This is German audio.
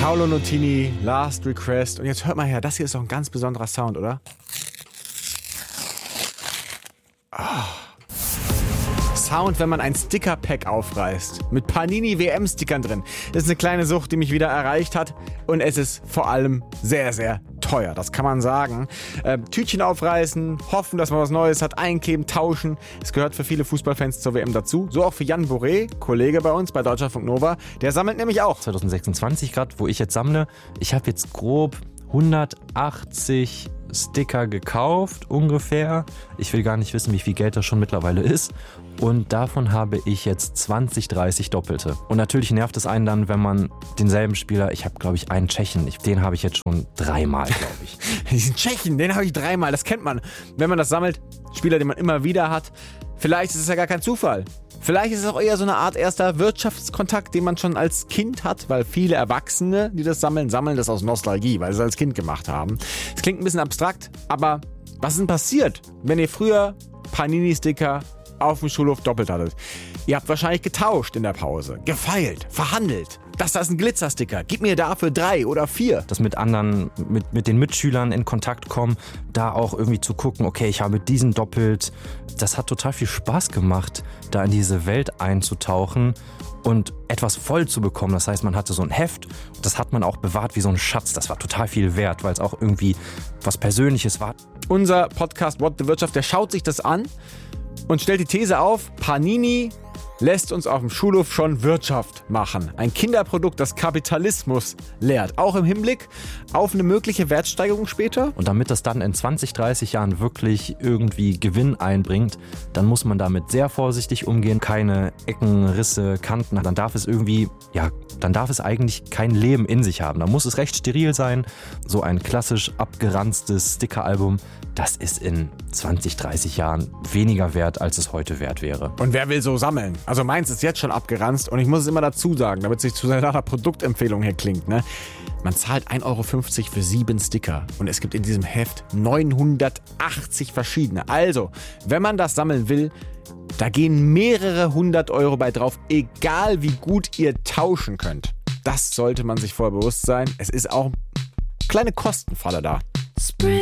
Paolo Nutini, Last Request. Und jetzt hört mal her, das hier ist doch ein ganz besonderer Sound, oder? Sound, wenn man ein Sticker-Pack aufreißt. Mit Panini-WM-Stickern drin. Das ist eine kleine Sucht, die mich wieder erreicht hat. Und es ist vor allem sehr, sehr teuer. Das kann man sagen. Tütchen aufreißen, hoffen, dass man was Neues hat, einkleben, tauschen. Es gehört für viele Fußballfans zur WM dazu. So auch für Jan Boré, Kollege bei uns bei Deutschlandfunk Nova. Der sammelt nämlich auch. 2026 gerade, wo ich jetzt sammle. Ich habe jetzt grob 180 Sticker gekauft, ungefähr. Ich will gar nicht wissen, wie viel Geld das schon mittlerweile ist. Und davon habe ich jetzt 20, 30 Doppelte. Und natürlich nervt es einen dann, wenn man denselben Spieler, ich habe glaube ich einen Tschechen, den habe ich jetzt schon 3-mal, glaube ich. Diesen Tschechen, den habe ich 3-mal, das kennt man. Wenn man das sammelt, Spieler, den man immer wieder hat, vielleicht ist es ja gar kein Zufall. Vielleicht ist es auch eher so eine Art erster Wirtschaftskontakt, den man schon als Kind hat, weil viele Erwachsene, die das sammeln das aus Nostalgie, weil sie es als Kind gemacht haben. Es klingt ein bisschen abstrakt, aber was ist denn passiert, wenn ihr früher Panini-Sticker auf dem Schulhof doppelt hattet? Ihr habt wahrscheinlich getauscht in der Pause, gefeilt, verhandelt. Das ist ein Glitzersticker, gib mir dafür 3 oder 4. Das mit anderen, mit den Mitschülern in Kontakt kommen, da auch irgendwie zu gucken, okay, ich habe diesen doppelt. Das hat total viel Spaß gemacht, da in diese Welt einzutauchen und etwas voll zu bekommen. Das heißt, man hatte so ein Heft, das hat man auch bewahrt wie so ein Schatz. Das war total viel wert, weil es auch irgendwie was Persönliches war. Unser Podcast What the Wirtschaft, der schaut sich das an und stellt die These auf, Panini lässt uns auf dem Schulhof schon Wirtschaft machen. Ein Kinderprodukt, das Kapitalismus lehrt. Auch im Hinblick auf eine mögliche Wertsteigerung später. Und damit das dann in 20, 30 Jahren wirklich irgendwie Gewinn einbringt, dann muss man damit sehr vorsichtig umgehen. Keine Ecken, Risse, Kanten. Dann darf es eigentlich kein Leben in sich haben. Dann muss es recht steril sein. So ein klassisch abgeranztes Stickeralbum, das ist in 20, 30 Jahren weniger wert, als es heute wert wäre. Und wer will so sammeln? Also meins ist jetzt schon abgeranzt und ich muss es immer dazu sagen, damit es nicht zu seiner Produktempfehlung hier klingt. Ne? Man zahlt 1,50 Euro für 7 Sticker und es gibt in diesem Heft 980 verschiedene. Also, wenn man das sammeln will, da gehen mehrere 100 Euro bei drauf, egal wie gut ihr tauschen könnt. Das sollte man sich vorher bewusst sein. Es ist auch eine kleine Kostenfalle da.